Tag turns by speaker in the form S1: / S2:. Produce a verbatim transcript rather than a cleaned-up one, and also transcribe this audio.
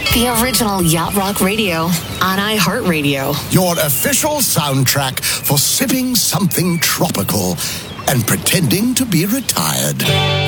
S1: The original Yacht Rock Radio on iHeartRadio.
S2: Your official soundtrack for sipping something tropical and pretending to be retired.